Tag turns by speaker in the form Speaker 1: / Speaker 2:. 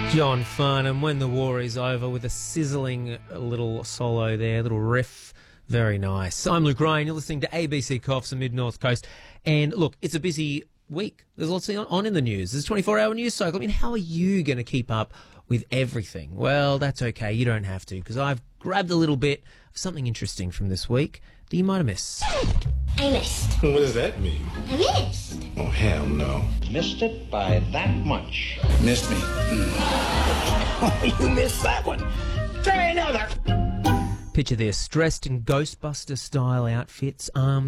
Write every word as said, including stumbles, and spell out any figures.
Speaker 1: John Farnham, When the War Is Over, with a sizzling little solo there, little riff. Very nice. I'm Luke Ryan. You're listening to A B C Coffs and Mid-North Coast. And look, it's a busy week. There's lots on in the news. There's a twenty-four hour news cycle. I mean, how are you going to keep up with everything? Well, that's okay. You don't have to, because I've grabbed a little bit of something interesting from this week that you might have missed.
Speaker 2: I missed.
Speaker 3: What does that mean?
Speaker 2: I missed.
Speaker 3: Oh, hell no.
Speaker 4: Missed it by that much.
Speaker 3: Missed me.
Speaker 4: You missed that one. Try another.
Speaker 1: Picture this, dressed in Ghostbuster-style outfits, armed